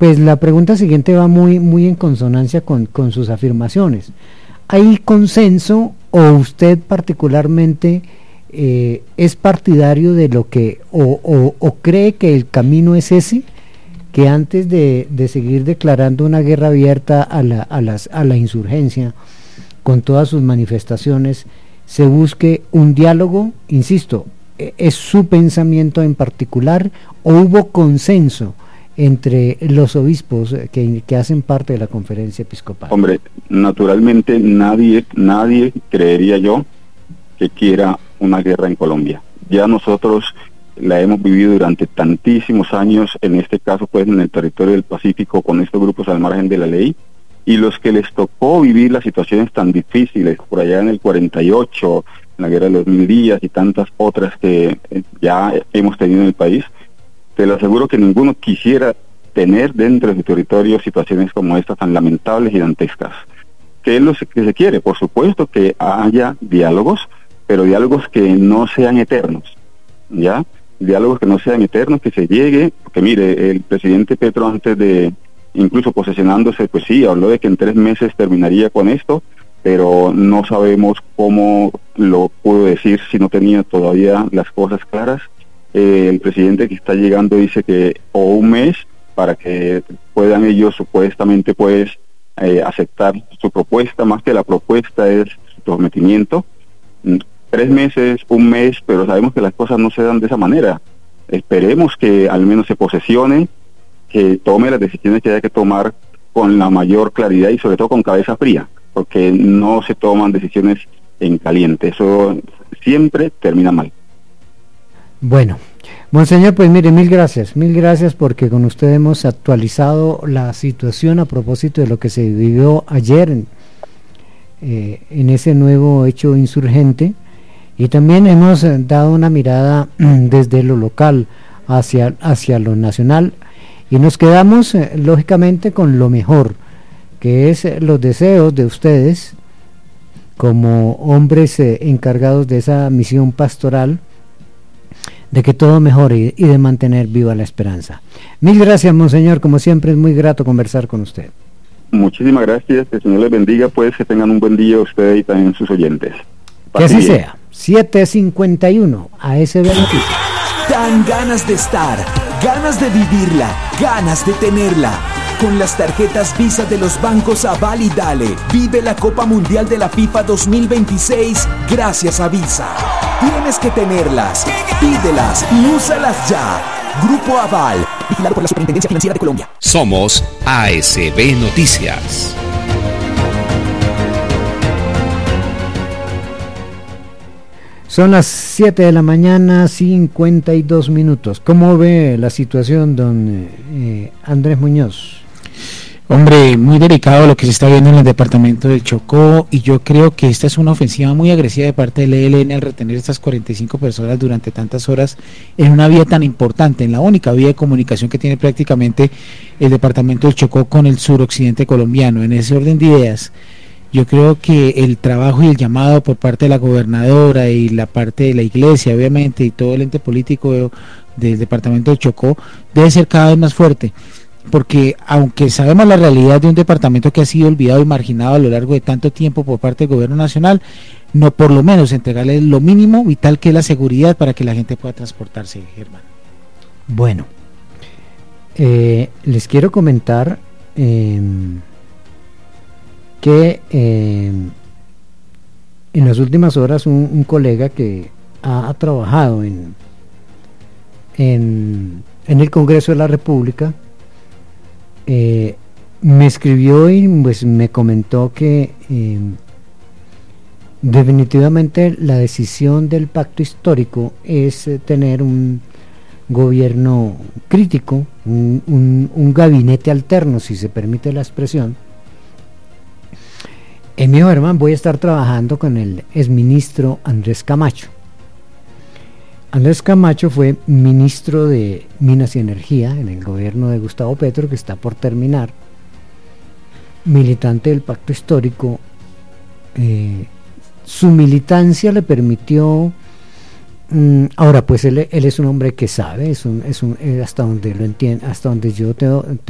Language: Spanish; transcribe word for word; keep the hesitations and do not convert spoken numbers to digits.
pues la pregunta siguiente va muy, muy en consonancia con, con sus afirmaciones. ¿Hay consenso o usted particularmente eh, es partidario de lo que, o, o, o cree que el camino es ese, que antes de, de seguir declarando una guerra abierta a la, a las, a la insurgencia, con todas sus manifestaciones, se busque un diálogo? Insisto, ¿es su pensamiento en particular o hubo consenso entre los obispos que, que hacen parte de la conferencia episcopal? Hombre, naturalmente nadie, nadie creería yo que quiera una guerra en Colombia. Ya nosotros la hemos vivido durante tantísimos años, en este caso pues en el territorio del Pacífico, con estos grupos al margen de la ley, y los que les tocó vivir las situaciones tan difíciles por allá en el cuarenta y ocho, en la guerra de los mil días y tantas otras que ya hemos tenido en el país, te lo aseguro que ninguno quisiera tener dentro de su territorio situaciones como estas tan lamentables y dantescas. ¿Qué es lo que se quiere? Por supuesto que haya diálogos, pero diálogos que no sean eternos, ¿ya? Diálogos que no sean eternos, que se llegue, porque mire, el presidente Petro antes de, incluso posesionándose, pues sí, habló de que en tres meses terminaría con esto, pero no sabemos cómo lo pudo decir si no tenía todavía las cosas claras. Eh, el presidente que está llegando dice que o un mes para que puedan ellos supuestamente pues eh, aceptar su propuesta, más que la propuesta es su sometimiento. Tres meses, un mes, pero sabemos que las cosas no se dan de esa manera. Esperemos que al menos se posesione, que tome las decisiones que haya que tomar con la mayor claridad y sobre todo con cabeza fría, porque no se toman decisiones en caliente, eso siempre termina mal. Bueno, monseñor, pues mire, mil gracias, mil gracias porque con usted hemos actualizado la situación a propósito de lo que se vivió ayer en, eh, en ese nuevo hecho insurgente, y también hemos eh, dado una mirada desde lo local hacia, hacia lo nacional, y nos quedamos eh, lógicamente con lo mejor, que es eh, los deseos de ustedes como hombres eh, encargados de esa misión pastoral, de que todo mejore y de mantener viva la esperanza. Mil gracias, monseñor, como siempre es muy grato conversar con usted. Muchísimas gracias, que el Señor les bendiga, pues que tengan un buen día ustedes y también sus oyentes. Que así sea. siete cincuenta y uno, A S B Noticias. Dan ganas de estar, ganas de vivirla, ganas de tenerla. Con las tarjetas Visa de los bancos Aval y Dale, vive la Copa Mundial de la FIFA dos mil veintiséis gracias a Visa. Tienes que tenerlas, pídelas y úsalas ya. Grupo Aval, vigilado por la Superintendencia Financiera de Colombia. Somos A S B Noticias. Son las siete de la mañana, cincuenta y dos minutos. ¿Cómo ve la situación, don eh, Andrés Muñoz? Hombre, muy delicado lo que se está viendo en el departamento del Chocó, y yo creo que esta es una ofensiva muy agresiva de parte del E L N al retener estas cuarenta y cinco personas durante tantas horas en una vía tan importante, en la única vía de comunicación que tiene prácticamente el departamento del Chocó con el suroccidente colombiano. En ese orden de ideas, yo creo que el trabajo y el llamado por parte de la gobernadora y la parte de la iglesia, obviamente, y todo el ente político del departamento del Chocó debe ser cada vez más fuerte, porque aunque sabemos la realidad de un departamento que ha sido olvidado y marginado a lo largo de tanto tiempo por parte del gobierno nacional, no por lo menos entregarle lo mínimo vital que es la seguridad para que la gente pueda transportarse, Germán. Bueno, eh, les quiero comentar eh, que eh, en las últimas horas un, un colega que ha, ha trabajado en, en, en el Congreso de la República Eh, me escribió y pues me comentó que eh, definitivamente la decisión del pacto histórico es eh, tener un gobierno crítico, un, un, un gabinete alterno, si se permite la expresión. Y me dijo: Germán, voy a estar trabajando con el exministro Andrés Camacho. Andrés Camacho fue ministro de Minas y Energía en el gobierno de Gustavo Petro, que está por terminar, militante del pacto histórico. Eh, su militancia le permitió, mmm, ahora pues él, él es un hombre que sabe, es un, es un, hasta donde lo entiendo, hasta donde yo tengo,